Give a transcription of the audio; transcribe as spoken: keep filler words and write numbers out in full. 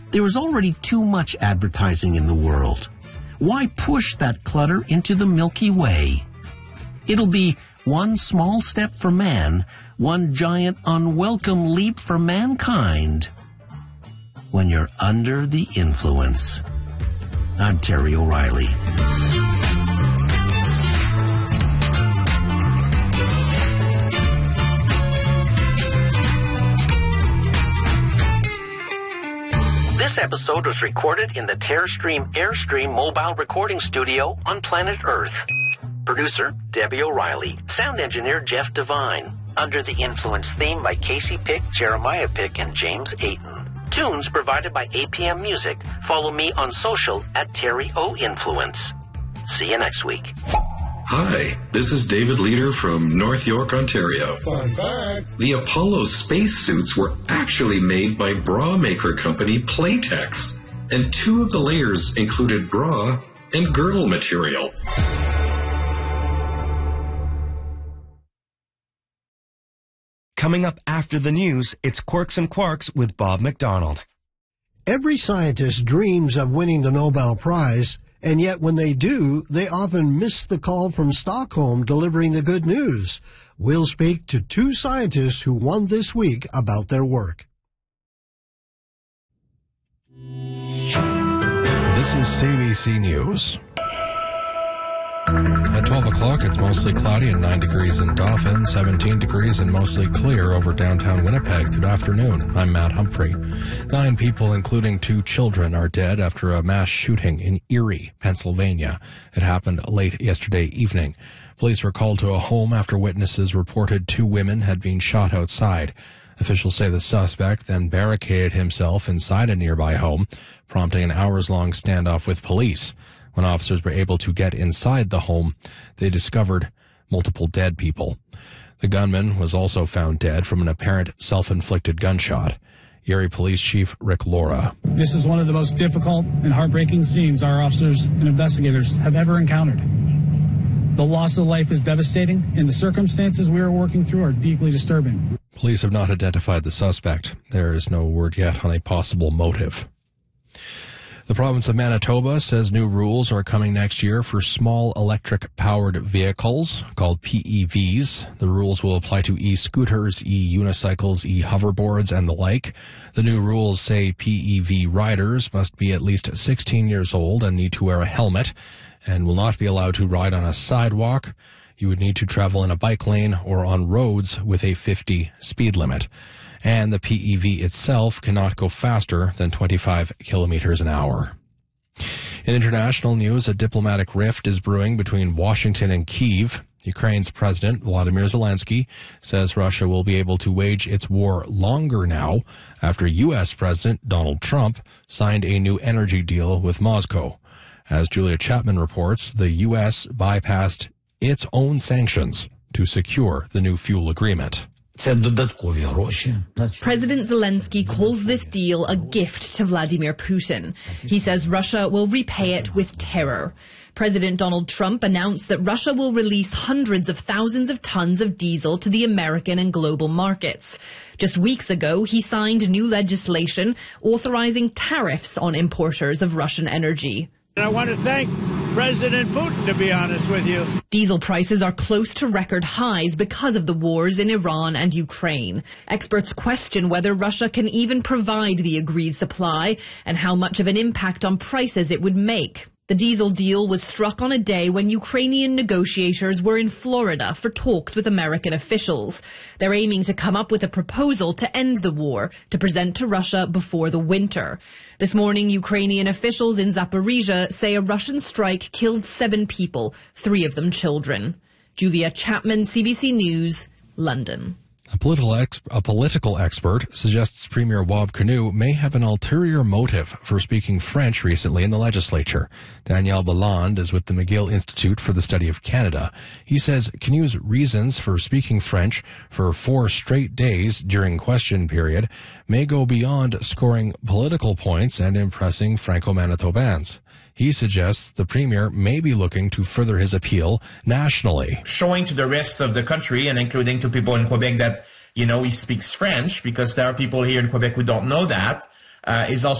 There is already too much advertising in the world. Why push that clutter into the Milky Way? It'll be one small step for man, one giant unwelcome leap for mankind when you're under the influence. I'm Terry O'Reilly. This episode was recorded in the TerraStream Airstream mobile recording studio on planet Earth. Producer, Debbie O'Reilly. Sound engineer, Jeff Devine. Under the Influence theme by Casey Pick, Jeremiah Pick, and James Ayton. Tunes provided by A P M Music. Follow me on social at Terry O Influence. See you next week. Hi, this is David Leader from North York, Ontario. Fun fact. The Apollo spacesuits were actually made by bra maker company Playtex, and two of the layers included bra and girdle material. Coming up after the news, it's Quirks and Quarks with Bob McDonald. Every scientist dreams of winning the Nobel Prize, and yet when they do, they often miss the call from Stockholm delivering the good news. We'll speak to two scientists who won this week about their work. This is C B C News. At twelve o'clock, it's mostly cloudy and nine degrees in Dauphin, seventeen degrees and mostly clear over downtown Winnipeg. Good afternoon. I'm Matt Humphrey. Nine people, including two children, are dead after a mass shooting in Erie, Pennsylvania. It happened late yesterday evening. Police were called to a home after witnesses reported two women had been shot outside. Officials say the suspect then barricaded himself inside a nearby home, prompting an hours-long standoff with police. When officers were able to get inside the home, they discovered multiple dead people. The gunman was also found dead from an apparent self-inflicted gunshot. Erie Police Chief Rick Laura. This is one of the most difficult and heartbreaking scenes our officers and investigators have ever encountered. The loss of life is devastating, and the circumstances we are working through are deeply disturbing. Police have not identified the suspect. There is no word yet on a possible motive. The province of Manitoba says new rules are coming next year for small electric-powered vehicles called P E Vs. The rules will apply to e-scooters, e-unicycles, e-hoverboards, and the like. The new rules say P E V riders must be at least sixteen years old and need to wear a helmet and will not be allowed to ride on a sidewalk. You would need to travel in a bike lane or on roads with a fifty speed limit. And the P E V itself cannot go faster than twenty-five kilometers an hour. In international news, a diplomatic rift is brewing between Washington and Kyiv. Ukraine's President Volodymyr Zelensky says Russia will be able to wage its war longer now after U S President Donald Trump signed a new energy deal with Moscow. As Julia Chapman reports, the U S bypassed its own sanctions to secure the new fuel agreement. President Zelensky calls this deal a gift to Vladimir Putin. He says Russia will repay it with terror. President Donald Trump announced that Russia will release hundreds of thousands of tons of diesel to the American and global markets. Just weeks ago, he signed new legislation authorizing tariffs on importers of Russian energy. I want to thank President Putin, to be honest with you. Diesel prices are close to record highs because of the wars in Iran and Ukraine. Experts question whether Russia can even provide the agreed supply and how much of an impact on prices it would make. The diesel deal was struck on a day when Ukrainian negotiators were in Florida for talks with American officials. They're aiming to come up with a proposal to end the war, to present to Russia before the winter. This morning, Ukrainian officials in Zaporizhia say a Russian strike killed seven people, three of them children. Julia Chapman, C B C News, London. A political, ex- a political expert suggests Premier Wab Kinew may have an ulterior motive for speaking French recently in the legislature. Daniel Balland is with the McGill Institute for the Study of Canada. He says Kinew's reasons for speaking French for four straight days during question period may go beyond scoring political points and impressing Franco-Manitobans. He suggests the Premier may be looking to further his appeal nationally. Showing to the rest of the country and including to people in Quebec that, you know, he speaks French, because there are people here in Quebec who don't know that, uh, is also